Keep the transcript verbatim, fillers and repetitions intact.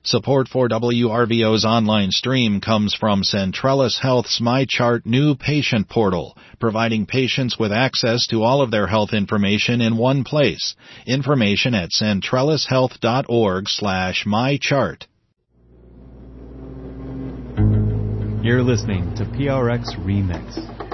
Support for W R V O's online stream comes from Centrellis Health's MyChart new patient portal, providing patients with access to all of their health information in one place. Information at centrellishealth.org slash mychart. You're listening to P R X Remix.